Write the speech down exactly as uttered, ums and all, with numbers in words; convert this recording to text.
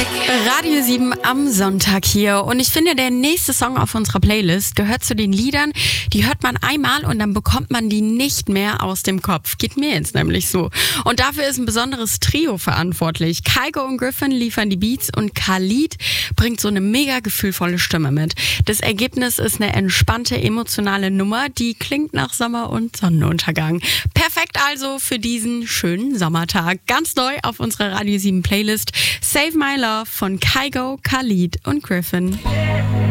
Radio sieben am Sonntag hier und ich finde, der nächste Song auf unserer Playlist gehört zu den Liedern, die hört man einmal und dann bekommt man die nicht mehr aus dem Kopf. Geht mir jetzt nämlich so. Und dafür ist ein besonderes Trio verantwortlich. Kygo und Griffin liefern die Beats und Khalid bringt so eine mega gefühlvolle Stimme mit. Das Ergebnis ist eine entspannte, emotionale Nummer, die klingt nach Sommer und Sonnenuntergang. Perfekt also für diesen schönen Sommertag. Ganz neu auf unserer Radio sieben Playlist Save My Love von Kygo, Khalid und Griffin.